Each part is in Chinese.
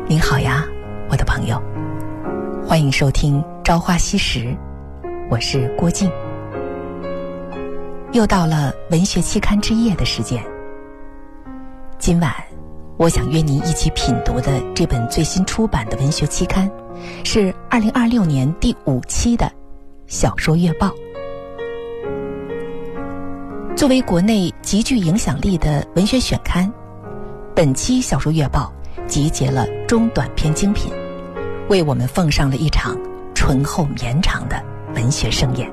您好呀，我的朋友，欢迎收听《朝花夕拾》，我是郭静。又到了文学期刊之夜的时间，今晚我想约您一起品读的这本最新出版的文学期刊，是2026年第5期的《小说月报》。作为国内极具影响力的文学选刊，本期《小说月报》集结了中短篇精品，为我们奉上了一场醇厚绵长的文学盛宴。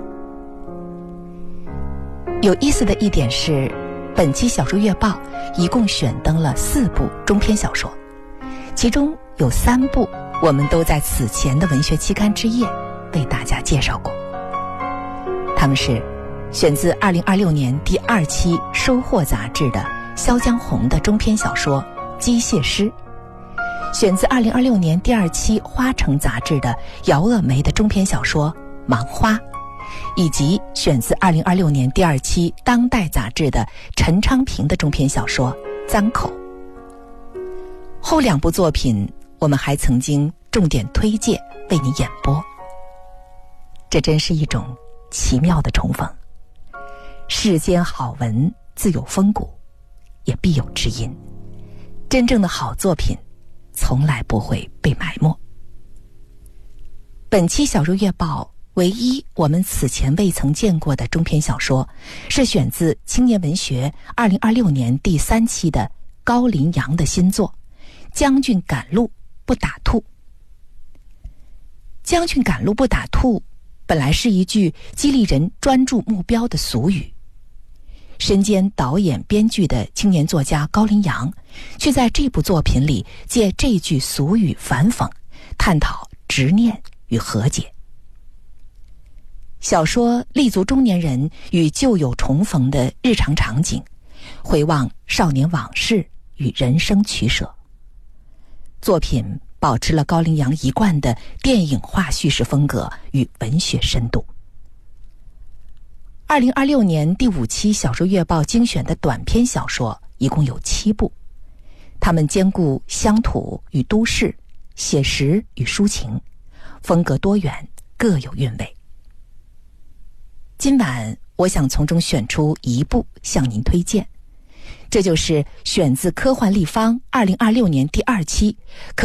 有意思的一点是，本期《小说月报》一共选登了4部中篇小说，其中有3部我们都在此前的文学期刊之夜为大家介绍过。他们是选自2026年第2期《收获》杂志的萧江红的中篇小说《机械师》，选自2026年第2期《花城》杂志的姚鄂梅的中篇小说《芒花》，以及选自2026年第2期《当代》杂志的陈昌平的中篇小说《脏口》。后2部作品我们还曾经重点推介为你演播，这真是一种奇妙的重逢。世间好文自有风骨，也必有知音，真正的好作品从来不会被埋没。本期《小说月报》唯一我们此前未曾见过的中篇小说，是选自青年文学2026年第3期的高林阳的新作《将军赶路不打兔》。将军赶路不打兔本来是一句激励人专注目标的俗语，身兼导演编剧的青年作家高林阳却在这部作品里借这句俗语反讽，探讨执念与和解。小说立足中年人与旧友重逢的日常场景，回望少年往事与人生取舍。作品保持了高林阳一贯的电影化叙事风格与文学深度。2026年第5期《小说月报》精选的短篇小说一共有7部，它们兼顾乡土与都市、写实与抒情，风格多元，各有韵味。今晚我想从中选出1部向您推荐，这就是选自科幻立方2026年第2期